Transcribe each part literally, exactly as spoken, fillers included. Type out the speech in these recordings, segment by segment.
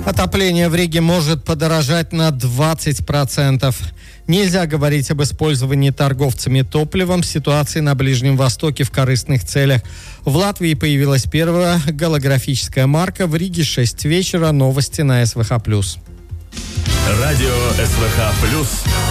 Отопление в Риге может подорожать на двадцать процентов. Нельзя говорить об использовании торговцами топливом ситуации на Ближнем Востоке в корыстных целях. В Латвии появилась первая голографическая марка. В Риге шесть вечера. Новости на СВХ+. Радио СВХ+.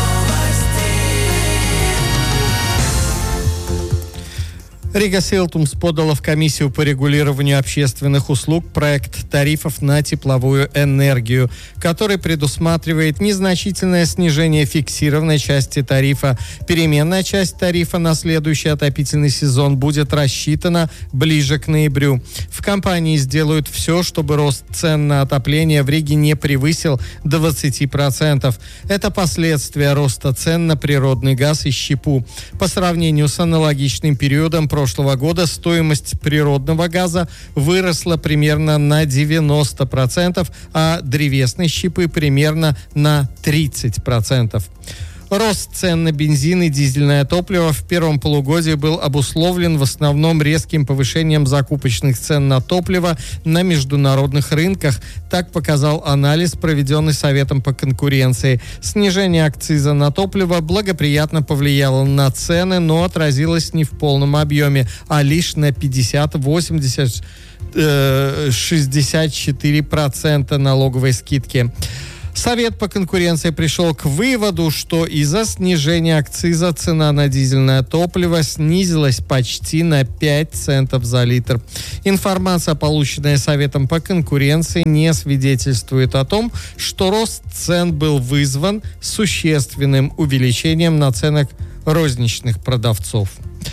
Рига Силтумс подала в комиссию по регулированию общественных услуг проект тарифов на тепловую энергию, который предусматривает незначительное снижение фиксированной части тарифа. Переменная часть тарифа на следующий отопительный сезон будет рассчитана ближе к ноябрю. В компании сделают все, чтобы рост цен на отопление в Риге не превысил двадцать процентов. Это последствия роста цен на природный газ и щепу. По сравнению с аналогичным периодом прошлого прошлого года стоимость природного газа выросла примерно на девяносто процентов, а древесной щепы примерно на тридцать процентов. Рост цен на бензин и дизельное топливо в первом полугодии был обусловлен в основном резким повышением закупочных цен на топливо на международных рынках. Так показал анализ, проведенный Советом по конкуренции. Снижение акциза на топливо благоприятно повлияло на цены, но отразилось не в полном объеме, а лишь на пятьдесят, восемьдесят, шестьдесят четыре процента налоговой скидки. Совет по конкуренции пришел к выводу, что из-за снижения акциза цена на дизельное топливо снизилась почти на пять центов за литр. Информация, полученная Советом по конкуренции, не свидетельствует о том, что рост цен был вызван существенным увеличением наценок розничных продавцов.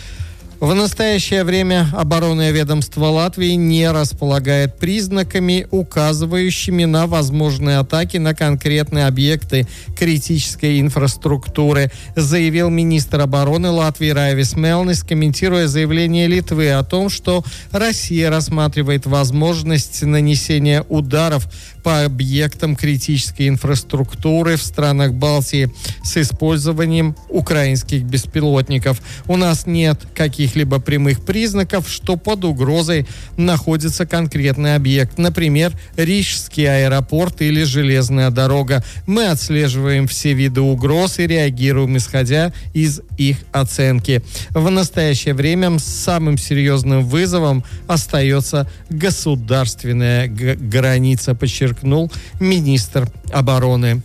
В настоящее время оборонное ведомство Латвии не располагает признаками, указывающими на возможные атаки на конкретные объекты критической инфраструктуры, заявил министр обороны Латвии Райвис Мелнис, комментируя заявление Литвы о том, что Россия рассматривает возможность нанесения ударов по объектам критической инфраструктуры в странах Балтии с использованием украинских беспилотников. У нас нет каких-либо прямых признаков, что под угрозой находится конкретный объект, например, Рижский аэропорт или железная дорога. Мы отслеживаем все виды угроз и реагируем, исходя из их оценки. В настоящее время самым серьезным вызовом остается государственная г- граница, подчеркнул министр обороны.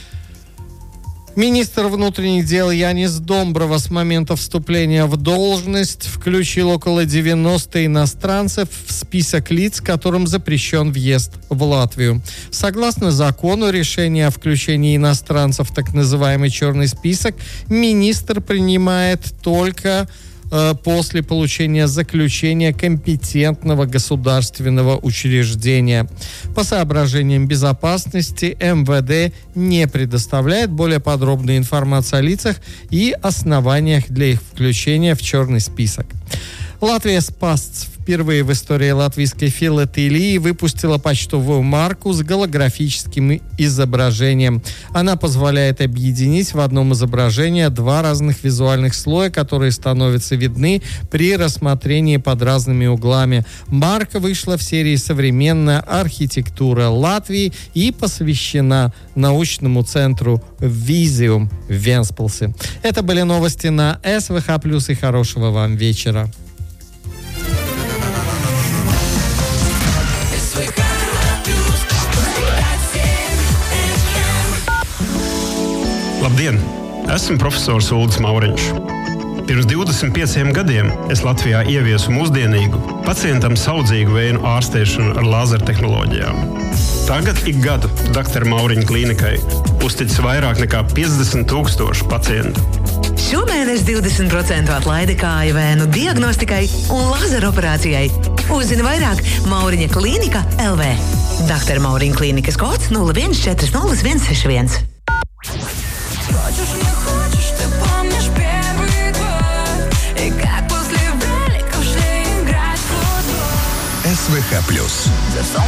Министр внутренних дел Янис Домброва с момента вступления в должность включил около девяноста иностранцев в список лиц, которым запрещен въезд в Латвию. Согласно закону, решение о включении иностранцев в так называемый черный список министр принимает только после получения заключения компетентного государственного учреждения. По соображениям безопасности эм вэ дэ не предоставляет более подробной информации о лицах и основаниях для их включения в черный список. Латвия Спас впервые в истории латвийской филателии выпустила почтовую марку с голографическим изображением. Она позволяет объединить в одном изображении два разных визуальных слоя, которые становятся видны при рассмотрении под разными углами. Марка вышла в серии «Современная архитектура Латвии» и посвящена научному центру «Визиум» в Венспилсе. Это были новости на СВХ+, и хорошего вам вечера. Labdien! Esmu profesors Ulris Mauriņš. Pirms divdesmit pieciem gadiem es Latvijā ieviesu mūsdienīgu, pacientam saudzīgu vēju ārstēšanu ar lāzertehnoloģijām. Tagad ik gadu doktora Mauriņa klīnikai uzticas vairāk nekā piecdesmit tūkstoši pacientu. Šomēnes divdesmit procenti atlaide kāju vēnu diagnostikai un lazeroperācijai. Uzzini vairāk Mauriņa klīnika L V. doktora Mauriņa klīnikas kods nulle viens četri nulle viens seši viens. Хочешь, не хочешь, ты помнишь первый год и как после великов шли играть в футбол. СВХ+.